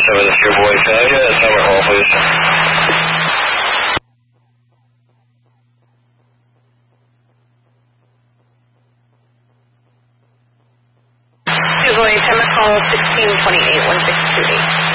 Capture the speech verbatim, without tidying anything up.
seven, this is your boy. Can I get a Summit Hall, please? Susan, Summit Hall sixteen twenty-eight, one six two eight.